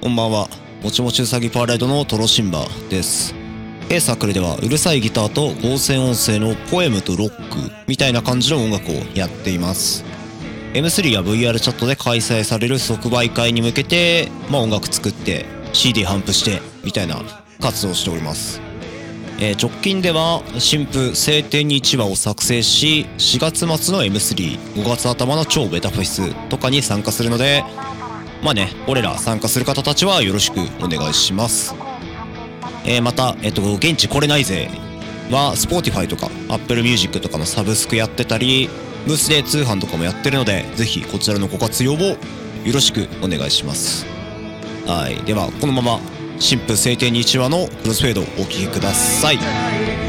こんばんは。もちもちうさぎパレードのトロシンバです。サークルではうるさいギターと合成音声のポエムとロックみたいな感じの音楽をやっています。M3 や VR チャットで開催される即売会に向けて、音楽作って CD 頒布してみたいな活動をしております。直近では新譜晴天に1話を作成し、4月末の M3、5月頭の超ベタフェスとかに参加するので、俺ら参加する方たちはよろしくお願いします。また、現地来れないぜは Spotify とか Apple Music とかのサブスクやってたり、ブースで通販とかもやってるので、ぜひこちらのご活用をよろしくお願いします。はい。では、このまま新婦晴天に1話のクロスフェードをお聴きください。